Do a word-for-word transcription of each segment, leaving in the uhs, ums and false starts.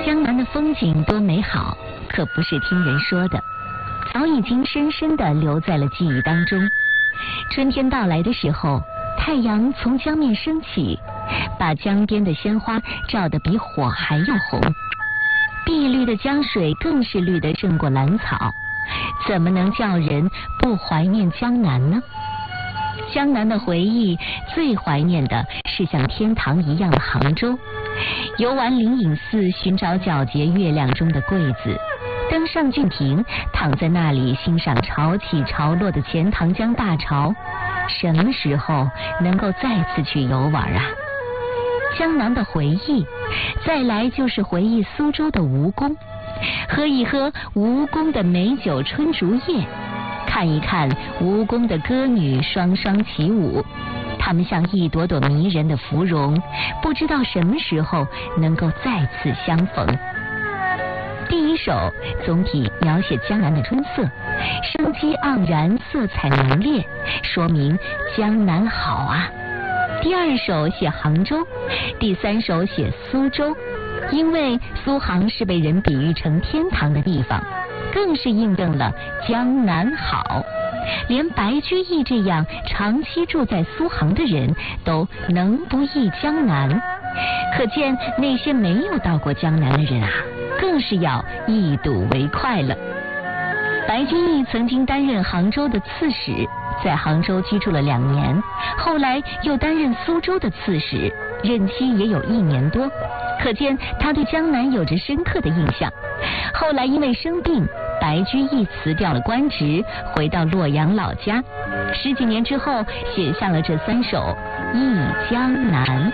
江南的风景多美好，可不是听人说的，早已经深深地留在了记忆当中。春天到来的时候，太阳从江面升起，把江边的鲜花照得比火还要红，碧绿的江水更是绿得胜过蓝草，怎么能叫人不怀念江南呢？江南的回忆，最怀念的是像天堂一样的杭州。游玩灵隐寺，寻找皎洁月亮中的桂子，登上郡亭，躺在那里欣赏潮起潮落的钱塘江大潮。什么时候能够再次去游玩啊？江南的回忆，再来就是回忆苏州的吴宫，喝一喝吴宫的美酒春竹叶，看一看吴宫的歌女双双起舞，她们像一朵朵迷人的芙蓉，不知道什么时候能够再次相逢。第一首总体描写江南的春色，生机盎然，色彩浓烈，说明江南好啊。第二首写杭州，第三首写苏州，因为苏杭是被人比喻成天堂的地方，更是印证了江南好。连白居易这样长期住在苏杭的人都能不忆江南，可见那些没有到过江南的人啊，更是要一睹为快了。白居易曾经担任杭州的刺史，在杭州居住了两年，后来又担任苏州的刺史，任期也有一年多，可见他对江南有着深刻的印象。后来因为生病，白居易辞掉了官职，回到洛阳老家，十几年之后写下了这三首《忆江南》。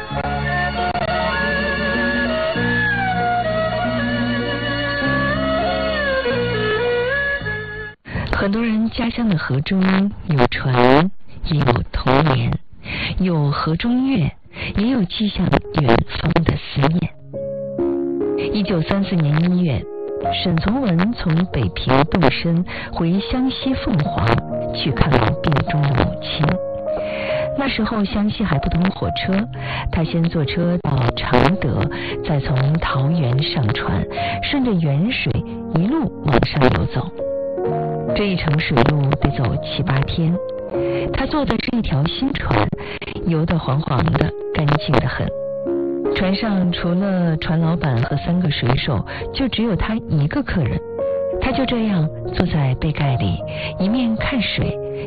很多人家乡的河中有船，也有童年，有河中月，也有寄向远方的思念。一九三四年一月，沈从文从北平动身回湘西凤凰去看望病中的母亲。那时候湘西还不通火车，他先坐车到常德，再从桃园上船，顺着沅水一路往上游走。这一程水路得走七八天，他坐的是一条新船，游得黄黄的，干净得很。船上除了船老板和三个水手，就只有他一个客人。他就这样坐在背盖里，一面看水，